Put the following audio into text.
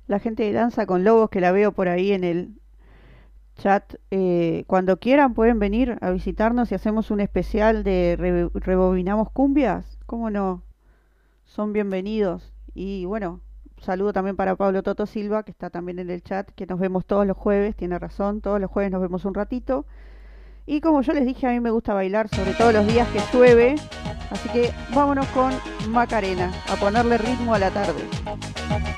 la gente de Danza con Lobos que la veo por ahí en el chat. Cuando quieran pueden venir a visitarnos y hacemos un especial de Rebobinamos Cumbias. ¿Cómo no? Son bienvenidos. Y bueno, saludo también para Pablo Toto Silva, que está también en el chat, que nos vemos todos los jueves, tiene razón, todos los jueves nos vemos un ratito. Y como yo les dije, a mí me gusta bailar, sobre todo los días que llueve. Así que vámonos con Macarena, a ponerle ritmo a la tarde.